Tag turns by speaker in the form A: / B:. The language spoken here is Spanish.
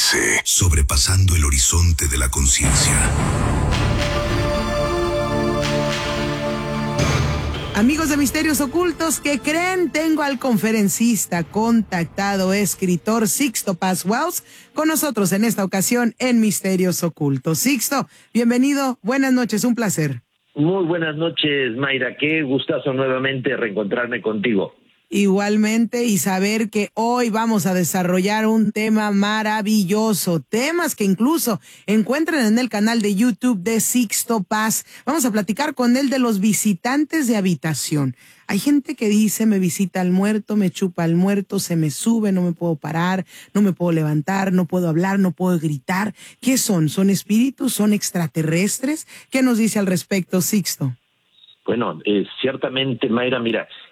A: MBS, sobrepasando el horizonte de la conciencia.
B: Amigos de Misterios Ocultos, ¿qué creen? Tengo al conferencista, contactado, escritor Sixto Paz Wells con nosotros en esta ocasión en Misterios Ocultos. Sixto, bienvenido, buenas noches, un placer.
C: Muy buenas noches, Mayra, qué gustazo nuevamente reencontrarme contigo.
B: Igualmente, y saber que hoy vamos a desarrollar un tema maravilloso, temas que incluso encuentran en el canal de YouTube de Sixto Paz. Vamos a platicar con él de los visitantes de habitación. Hay gente que dice, me visita al muerto, me chupa al muerto, se me sube, no me puedo parar, no me puedo levantar, no puedo hablar, no puedo gritar. ¿Qué son? ¿Son espíritus? ¿Son extraterrestres? ¿Qué nos dice al respecto, Sixto?
C: Bueno, ciertamente, Mayra, mira,